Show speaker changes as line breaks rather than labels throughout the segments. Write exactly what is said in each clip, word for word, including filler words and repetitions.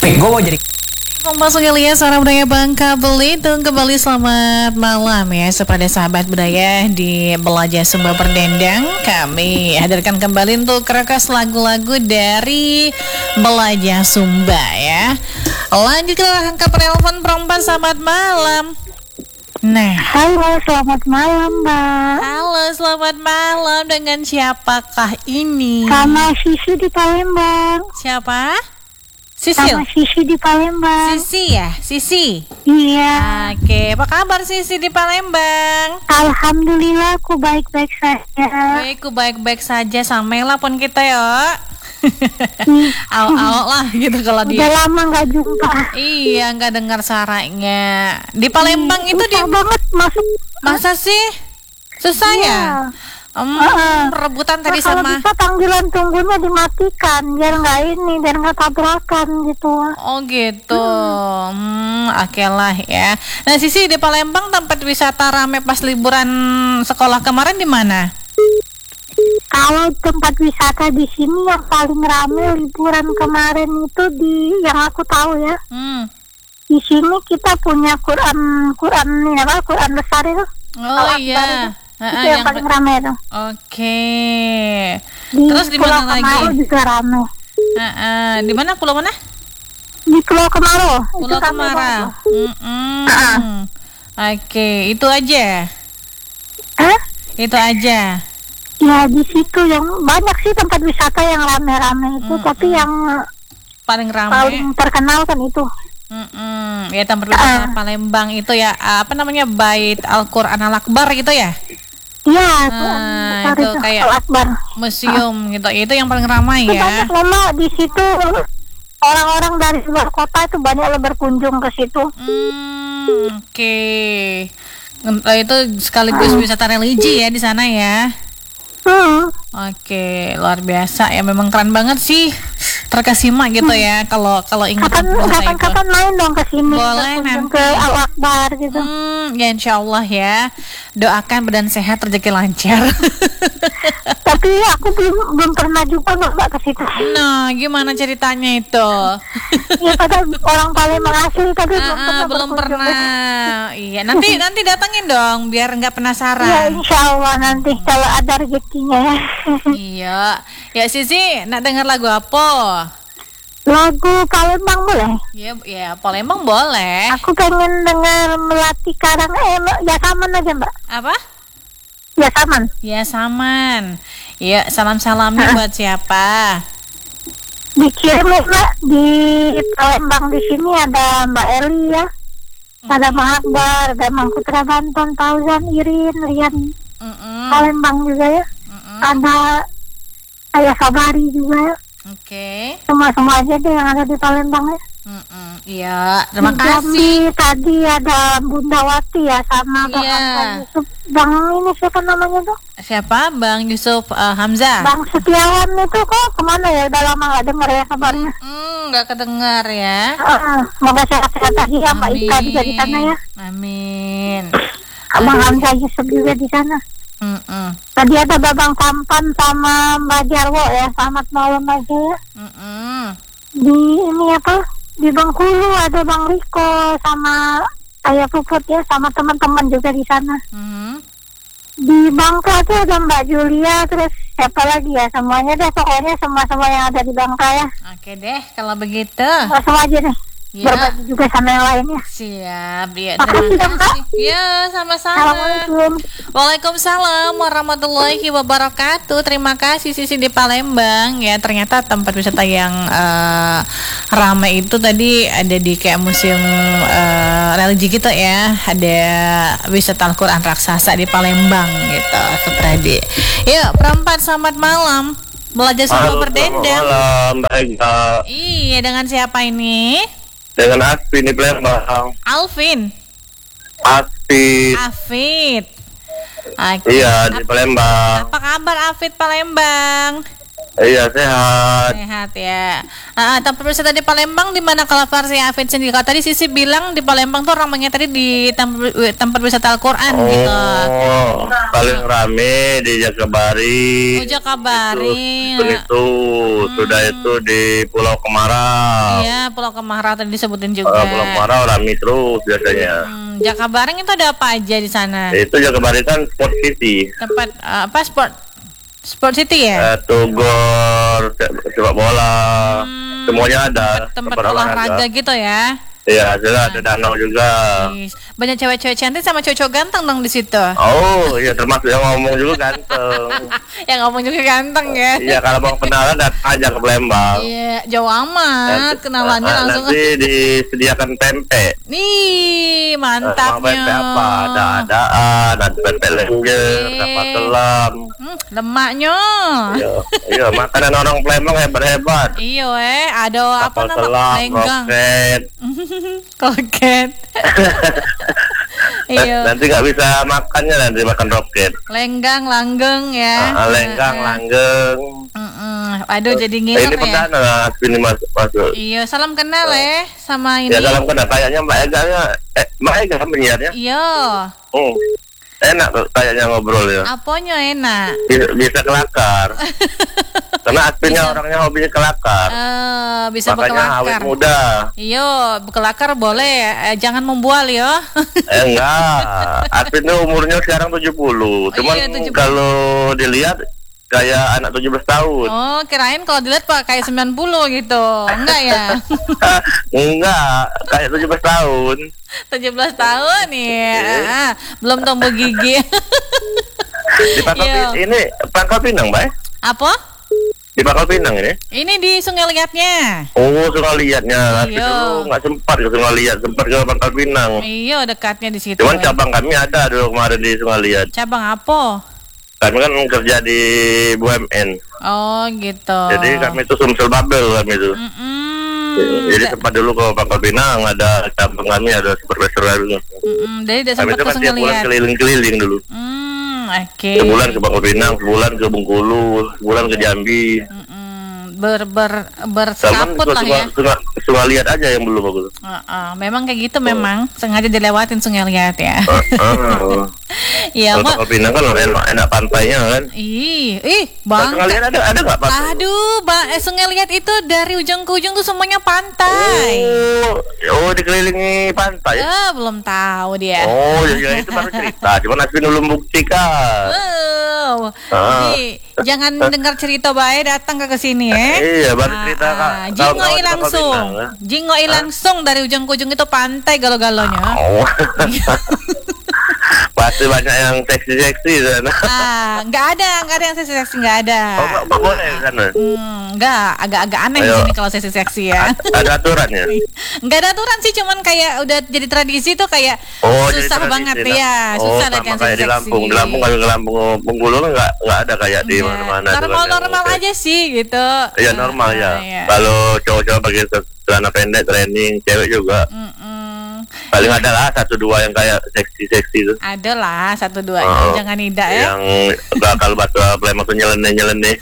Gue mau jadi
Kompas Gelia, Sarah Budaya Bangka Belitung. Kembali selamat malam ya kepada sahabat budaya di Belajar Sumba Berdendang. Kami hadirkan kembali untuk kerekas lagu-lagu dari Belajar Sumba ya. Lanjut ke angka penelpon perempuan, selamat malam. Nah,
halo, selamat malam, Mbak.
halo selamat malam, dengan siapakah ini?
Sama Sisi di Palembang.
Siapa? Sisil?
Sama Sisi di Palembang.
Sisi ya? Sisi?
Iya.
Oke, apa kabar Sisi di Palembang?
Alhamdulillah, aku baik-baik saja.
Baik, aku baik-baik saja. Samailah pun kita ya. Au-au lah gitu kalau
Udah
dia.
lama nggak jumpa.
Iya, nggak dengar suaranya. Di Palembang itu di
Susah banget masuk.
masa sih? Susah ya?
Iya.
Hmm,
Heeh.
rebutan
Nah,
tadi
kalau
sama.
bisa panggilan tunggunya dimatikan biar nggak ini, biar nggak tabrakan gitu.
Oh gitu. Hmm, oke lah ya. Nah, Sisi di Palembang tempat wisata rame pas liburan sekolah kemarin di mana?
Kalau tempat wisata di sini yang paling rame liburan kemarin itu di yang aku tahu ya.
Hmm.
Di sini kita punya Quran Quran ini apa Quran besar itu.
Oh
Al-Akbar
iya.
itu.
Heeh,
Itu yang,
yang
paling
be-
ramai tuh.
Oke.
Di
Terus di
Pulau
mana
Kemaro
lagi?
juga ramai.
Heeh, di mana pulau mana?
Di Pulau Kemaro.
Pulau
itu ramai
Kemara.
banget.
Mm-mm. Oke, itu aja.
Hah?
Itu aja.
Ya di situ yang banyak sih tempat wisata yang ramai-ramai itu,
Mm-mm.
tapi yang
Paling ramai.
paling terkenal kan itu.
Mm-mm. Ya tempat wisata Palembang itu ya, apa namanya, Bait Al-Qur'an Al-Akbar gitu ya.
Iya,
Ah,
Quran besar
itu
itu
kayak
Al-Akbar.
Museum gitu. Itu yang paling ramai
Itu
ya.
banyak lama di situ, orang-orang dari luar kota itu banyak yang berkunjung ke situ.
Hmm, oke. Eh, Itu sekaligus wisata religi ya di sana ya.
Hmm.
Oke, luar biasa ya, memang keren banget sih. Terkesima gitu ya kalau kalau ingat
Kapan
bahasa itu.
kapan-kapan main dong ke sini,
Boleh
berkunjung
nanti.
ke Al-Akbar gitu.
Hmm, ya insya Allah ya. Doakan badan sehat, rezeki lancar.
Tapi aku belum belum pernah juga nggak ke situ.
Nah, gimana ceritanya itu?
Ya padahal orang Palembang asli tapi belum
Ah,
pernah.
ah, belum
berkunjung.
pernah. Iya, nanti nanti datangin dong biar nggak
Ya
penasaran.
insya Allah nanti kalau ada rezekinya ya.
Iya. Ya Sisi, nak dengar lagu apa?
Lagu Palembang boleh?
Ya, ya Palembang boleh.
Aku pengen dengar Melati Karang, eh ya Saman aja Mbak.
Apa?
Ya Saman.
Ya Saman. Ya, salam-salamnya buat siapa?
Dikirim ya, Mbak, di Palembang di sini ada Mbak Eli ya. Ada Bang Akbar, ada Mang Putra Banton, Fauzan, Irin, Rian
Mm-mm.
Palembang juga ya.
Mm-mm.
Ada Ayah Sabari juga ya.
Oke.
Semua-semua aja deh yang ada di Palembang ya.
Mm-mm. Iya, terima
Di
kasih.
Jambi tadi ada Bunda Wati ya sama Bang
Iya.
Hamzah Yusuf. Bang ini siapa namanya tuh?
Siapa? Bang Yusuf eh, Hamzah.
Bang Setiawan itu kok kemana ya? Udah lama nggak dengar ya kabarnya.
Hmm, nggak kedengar ya.
Uh, semoga sehat-sehat lagi ya Mbak Ika juga di sana ya.
Amin.
Abang Hamzah Yusuf juga di sana.
Mm-mm.
Tadi ada Babang Tampan sama Mbak Jarwo ya. Selamat malam aja ya.
Mm-mm.
Di ini apa? Di Bengkulu ada Bang Riko sama Ayah Puput ya, sama teman-teman juga di sana.
Mhm.
Di Bangka tuh ada Mbak Julia, terus siapa lagi ya, semuanya deh pokoknya semua-semua yang ada di Bangka ya.
Oke deh, kalau begitu.
Semua semua aja deh.
Ya.
Berbagi juga sama yang lainnya.
Siap, ya,
Makasih
terima
dong, Kak.
kasih. Ya, sama-sama.
Assalamualaikum.
Waalaikumsalam warahmatullahi wabarakatuh. Terima kasih Sisi di Palembang. Ya, ternyata tempat wisata yang eh, ramai itu tadi ada di kayak museum eh, religi gitu ya. Ada wisata Al-Qur'an raksasa di Palembang gitu, Supradi. Yuk, perempat, selamat malam. Belajar Sumba Berdendang.
Malam, baik. Uh,
Iya, dengan siapa ini?
dengan Aspi di Palembang.
Alvin.
Aspi,
Afid. Oke.
iya di
Ap-
Palembang.
Apa kabar Afid Palembang?
Iya, sehat.
Sehat ya. Ah, tempat wisata di Palembang di mana kalau versi Afid sendiri? Kalau tadi Sisi bilang di Palembang tuh ramainya tadi di tempat, tempat wisata Al-Quran gitu.
Oh, paling rame di Jakabari.
Oh, Jakabari.
Itu, itu sudah itu di Pulau Kemarau.
Iya, Pulau Kemarau tadi disebutin juga.
Uh, Pulau Kemarau rame terus biasanya.
Hmm, Jakabareng itu ada apa aja di sana?
Itu Jakabari kan Sport City.
Tempat uh, apa sport Sport City ya?
Uh, Tugor, sepak bola,
Hmm,
semuanya ada.
Tempat, tempat olahraga gitu ya.
Iya, ada ada danau juga.
Ih, banyak cewek-cewek cantik sama cowok ganteng dong di situ.
Oh, iya termasuk yang ngomong juga ganteng.
Yang ngomong juga ganteng ya.
Iya, kalau mau kenalan datang aja ke Palembang.
Iya, jauh amat. Kenalannya
Ah,
langsung.
Nanti disediakan tempe.
Nih,
Mau
mantapnya.
tempe apa? Ada adaan, ada tempe lenjer,
Oke.
dapat telam.
Hmm, lemaknya.
Iya, iya, makanan orang Palembang hebat-hebat.
Iya, eh, ada apa
Kapal
nama?
selam,
Lenggang.
roket.
Koket. Iya.
Nanti nggak bisa makannya, nanti makan roket.
Lenggang, langgeng ya.
Ah, lenggang,
Eh,
langgeng.
Mm-mm. Aduh, jadi
Eh,
ngiler
ini
ya.
perdana sini mas masuk.
Iya, salam kenal eh sama ini.
Ya dalam kena kayaknya Mbak Ega ya, eh Mbak Ega kan penyiarnya.
Iya.
Oh, enak tuh kayaknya ngobrol ya.
Apanya enak?
Bisa, bisa kelakar. Karena aslinya orangnya hobinya kelakar.
Eh, bisa
Makanya awet
berkelakar.
muda.
Iya, berkelakar boleh, eh, jangan membual ya.
Eh enggak. Aslinya umurnya sekarang tujuh puluh.
Oh,
Cuman
iya, tujuh puluh.
kalau dilihat kayak anak tujuh belas tahun.
Oh, kirain kalau dilihat Pak kayak sembilan puluh gitu. Enggak ya?
Enggak, kayak tujuh belas tahun.
tujuh belas tahun ya. Ah, belum tumbuh gigi.
Di Pangkal
Iya.
Pinang, ini Pangkal Pinang, Mbak?
Apa?
Di Pangkal Pinang ini?
Ini di Sungai Liatnya.
Oh, Sungai Liatnya. Tapi
Iya.
dulu nggak sempat ke Sungai Liat, sempat ke Pangkal Pinang.
Iya, dekatnya di situ.
Cuman cabang kami ada dulu kemarin di Sungai Liat.
Cabang apa?
Kami kan kerja di B U M N.
Oh, gitu.
Jadi kami itu Sumsel Babel kami itu.
Mm-mm.
Jadi
Da-
sempat dulu ke Pangkal Pinang ada cabang kami ada supervisor dulu.
Mm-mm. Jadi udah
Kami
sempat
itu
ke
kan
Sungai
tiap bulan
Liat.
keliling-keliling dulu.
Hmm, oke.
Sebulan ke Pangkal Pinang, sebulan ke Bengkulu, sebulan ke Jambi.
Mm-mm. Ber ber
Cuman
bersekaput lah ya.
Sungai, Sungai Liat aja yang belum aku.
Uh-uh. Memang kayak gitu memang sengaja dilewatin Sungai Liat ya.
Heeh.
Iya,
Kalau
Mak.
Pangkal Pinang kan enak, enak pantainya kan.
Ih, ih,
Kalau
Bang.
Sungai Liat ada ada nggak pantai?
Aduh, Bang, eh, Sungai Liat itu dari ujung ke ujung tuh semuanya pantai.
Oh, oh dikelilingi pantai.
Eh, belum tahu dia.
Oh, ya, ya itu baru cerita. Cuman Aswin belum buktikan.
Wow.
Ah.
Jadi, jangan dengar cerita baik datang ke kesini ya.
Iya, baru
Ah,
cerita
ah.
Kak.
Jingoi
Kawan-kawan di
langsung.
Pangkal Pinang, ya.
Jingoi langsung dari ujung ke ujung itu pantai galo-galonya.
Oh. Pasti banyak yang seksi-seksi di sana.
Ah, nggak ada, nggak ada yang seksi-seksi, nggak ada.
Oh, nggak nggak boleh di sana.
Hmm, nggak, agak-agak aneh di
Ayo.
sini kalau seksi-seksi ya.
Ada aturannya.
Nggak ada aturan sih, cuman kayak udah jadi tradisi tuh kayak
Oh, jadi
susah
tradisi,
banget
nah.
ya,
Oh,
susah lihat
sama
yang
kayak di
seksi-seksi.
Lampung. Di Lampung kalau ke Lampung Bengkulu kan nggak nggak ada kayak di
Iya.
mana-mana. itu kan yang
Normal-normal
kayak-
aja sih gitu.
Iya
Ah,
normal ya.
iya.
Kalau cowok-cowok pakai celana pendek training, cewek juga.
Mm-mm.
Paling ada lah satu dua yang kayak seksi-seksi itu.
Ada lah satu dua
Oh,
jangan tidak ya.
Yang bakal batu Palembang tuh nyeleneh-nyeleneh.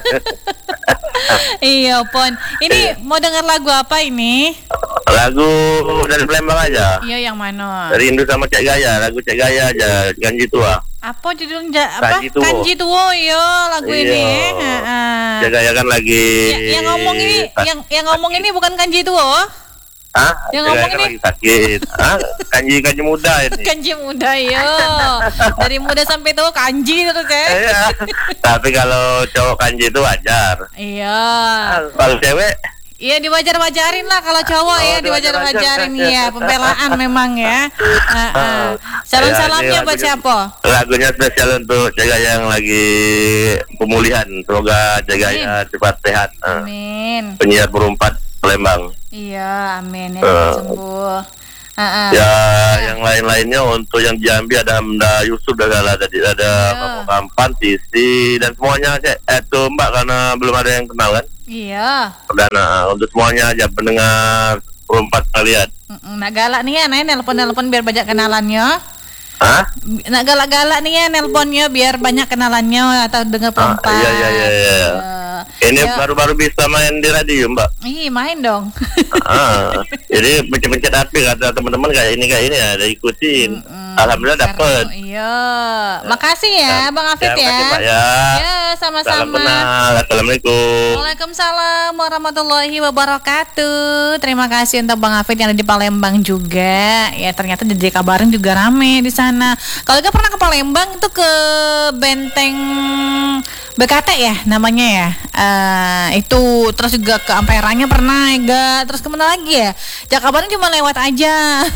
Iya pon. Ini mau dengar lagu apa ini?
Lagu dari Palembang aja.
Iya yang mana?
Dari Indu sama Cek Gaya, lagu Cek Gaya aja, Ganji Tua.
Apa judulnya? Apa?
Kanji Tuwo.
Kanji Tuwo, iya lagu
Iya.
ini. Heeh.
Cek Gaya kan lagi.
Ya- yang ngomong ini, yang yang ngomong ini bukan Kanji Tuwo.
Hah?
yang
Cek Gaya
ngomong
kan
ini.
lagi sakit. Hah? Kanji Kanji muda ini.
Kanji muda ya. Dari muda sampai tua kanji terus ya.
Iya. Tapi kalau cowok Kanji itu wajar.
Iya.
Kalau cewek
Iya diwajar-wajarin lah kalau cowok
Oh,
ya diwajar-wajarin
diwajar-wajar.
ya pembelaan memang ya. Heeh. Salam-salamnya
Ya, ini
buat
lagunya-
siapa?
Lagunya spesial untuk Cek Gaya yang lagi pemulihan. Semoga Cek Gaya cepat sehat. Ah.
Amin.
Penyiar perempat Palembang.
Iya, amin ya
Eh.
sembuh. Heeh.
Ya, yang lain-lainnya untuk yang di Jambi ada Mda Yusuf, ada ada ada ada
Iya.
Kampan, Tisi dan semuanya cek. Eh tuh Mbak karena belum ada yang kenal kan.
Iya.
Perdana untuk semuanya aja pendengar perempat kalian.
Mm-mm, Nak galak nih ya, Nen, nelpon-nelpon biar banyak kenalannya.
Hah?
Nak galak-galak nih ya, nelponnya biar banyak kenalannya atau dengar
Ah,
perempat.
iya iya iya iya.
Eh,
Ini
Ya.
baru-baru bisa main di radio, Mbak.
Ih, main dong.
Ah, jadi pencet-pencet H P kata teman-teman kayak ini kayak ini ada ikutin.
Mm-mm.
Alhamdulillah
Seru.
dapet.
Iya. Makasih ya, Bang Afid
Ya,
ya.
makasih, Pak, ya.
Ya,
Salam
sama-sama.
kenal. Assalamualaikum.
Waalaikumsalam warahmatullahi wabarakatuh. Terima kasih untuk Bang Afid yang ada di Palembang juga. Ya ternyata di kabarin juga rame di sana. Kalau gak pernah ke Palembang itu ke Benteng B K T ya namanya ya. Eh, itu terus juga ke Amperanya pernah enggak. Terus kemana lagi ya? Jakabaring cuma lewat aja.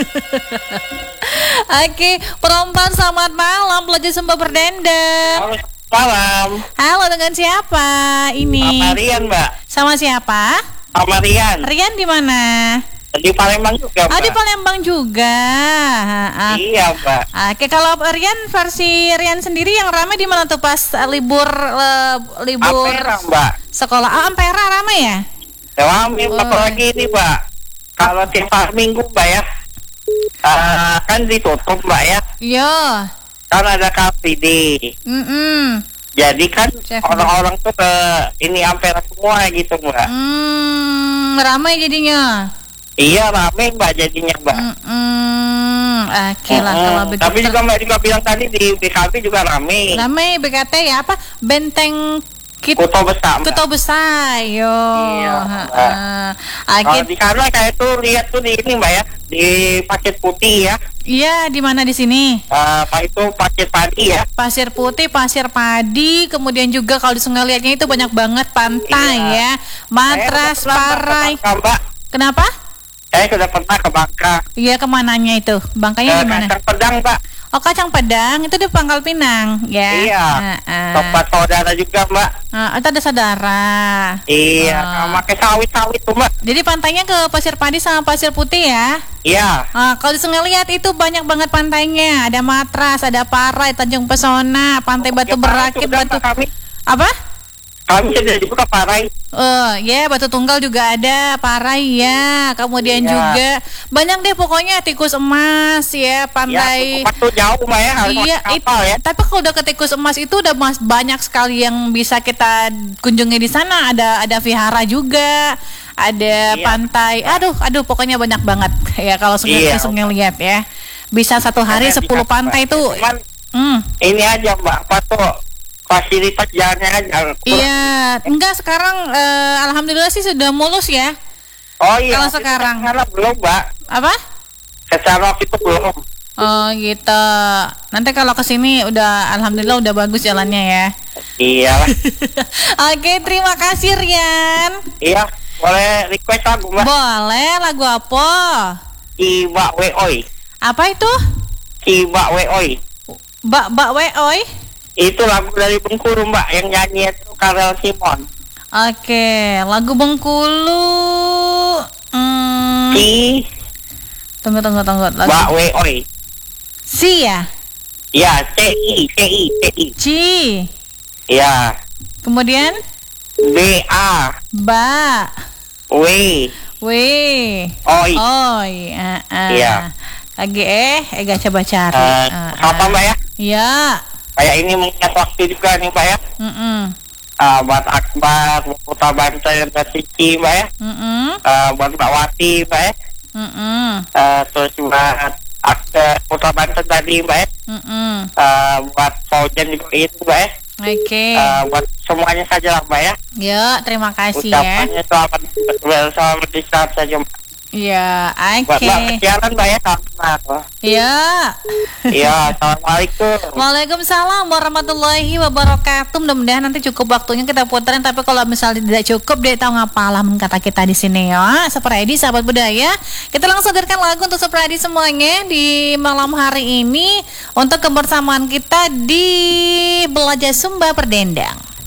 Oke, perempuan selamat malam. Belajar Sumba Berdendang.
Malam,
Halo, dengan siapa ini?
sama Rian Mbak,
Sama siapa?
sama Rian,
Rian di mana?
di Palembang juga
Oh,
Mbak.
di Palembang juga. Ah,
Iya Mbak,
Oke, kalau Rian versi Rian sendiri yang ramai di mana tuh pas eh, libur eh, libur
Ampera Mbak,
sekolah? Ah, Ampera ramai ya?
Rame Mbak,
Oh.
apalagi ini Mbak, kalau tiap hari Minggu Mbak ya, eh, kan ditutup Mbak ya,
Iya.
kan ada Car Free Day.
Mm-mm.
Jadi kan
Chef,
orang-orang tuh ke ini Ampera semua gitu Mbak.
Hmm, ramai jadinya.
Iya rame Mbak jadinya Mbak.
Mm-mm. Oke lah
Mm-mm.
kalau begitu.
Tapi juga Mbak juga bilang tadi di B K B juga rame.
ramai B K T ya apa? Benteng Kit
Kuto besar Mbak.
Kuto Besar, yo.
Iya,
Heeh.
Kalau
Oke.
di sana kayak tuh lihat tuh di ini Mbak ya, di Pasir Putih ya.
Iya, di mana di sini?
Eh, apa itu Pasir Padi ya?
Pasir Putih, Pasir Padi, kemudian juga kalau di Sungai Liatnya itu banyak banget pantai
Iya.
ya. Matras,
Saya sudah pernah
Parai.
ke Bangka, Mbak.
Kenapa?
Saya sudah pernah ke Bangka.
Iya, kemananya itu? Bangkanya
Ke
di mana?
Kacang Pedang, Mbak.
Oh, Kacang Pedang itu di Pangkal Pinang, ya.
Iya.
Heeh.
Tempat saudara juga, Mbak.
Ah, itu ada saudara.
Iya,
Ah.
sama kayak sawit-sawit tuh, Mbak.
Jadi pantainya ke Pasir Padi sama Pasir Putih ya.
Iya.
Ah, kalau di Sungai Liat itu banyak banget pantainya. Ada Matras, ada Parai, Tanjung Pesona, Pantai Batu
Ya, Parai
Berakit,
sudah,
Batu
Mbak, kami
apa?
kami sudah dibuka Parai.
Oh, ya Batu Tunggal juga ada, Parai ya. Kemudian
Iya.
juga banyak deh pokoknya Tikus Emas ya,
Ya,
pantai.
tempat tuh jauh, Mbak ya. Harus
Iya,
pakai
it-
kapal ya.
tapi kalau udah ke Tikus Emas itu udah mas banyak sekali yang bisa kita kunjungi di sana. Ada ada vihara juga, ada
Iya.
pantai. Aduh, aduh, pokoknya banyak banget ya kalau sungai
Iya.
sungai lihat ya. Bisa satu hari
Ada
sepuluh
di-
pantai tuh.
Cuman
Hmm.
ini aja, Mbak. Apa tuh fasilitas jalannya aja. kurang.
Iya, enggak sekarang eh, alhamdulillah sih sudah mulus ya.
Oh iya.
Kalau sekarang.
Secara belum, Mbak.
Apa?
Secara waktu itu belum.
Oh gitu. Nanti kalau kesini udah alhamdulillah udah bagus jalannya ya.
Iya.
Oke, terima kasih Rian.
Iya. Boleh request lagu, Mbak.
Boleh lagu apa?
Kiba Weoi.
Apa itu?
Kiba Weoi.
Bak bak we oi.
Itu lagu dari Bengkulu, Mbak, yang nyanyi itu Karel Simon.
Oke, lagu Bengkulu. Hmm,
Ki
tunggu tunggu tunggu.
Ba
Lagu
Weoi.
Si ya.
Ya, C I C I C I.
Ci.
Ya.
Kemudian
B A
ba
W
we
Oi.
oi. Ah, ah.
Iya.
Lagi eh, eh gak coba cari.
Eh,
Ah,
apa,
ah.
Mbak ya?
Iya.
Kayak ini mengingat waktu juga nih, Mbak ya.
Mm-mm.
Ah, buat Akbar, buat Putra Banten, buat Cici, Mbak ya.
Mm-mm.
Ah, buat Mbak Wati, Mbak ya.
Mm-mm.
Ah, terus buat Ak- Putra Banten tadi, Mbak ya.
Mm-mm.
Ah, buat Faujan juga itu, Mbak ya.
Oke.
Ah, buat semuanya saja lah, Mbak ya.
Ya, terima kasih ya.
Ucapannya selamat selamat istirahat saja, Mbak.
Ya,
Buat
oke.
Mbak kesialan, Mbak ya. Selamat.
Ya.
Iya, assalamualaikum.
Waalaikumsalam warahmatullahi wabarakatuh. Mudah-mudahan nanti cukup waktunya kita puterin. Tapi kalau misalnya tidak cukup, dia tahu ngapalah kata kita di sini ya. Sepredi sahabat budaya. Kita langsung hadirkan lagu untuk Sepredi semuanya di malam hari ini untuk kebersamaan kita di Belajar Sumba Berdendang.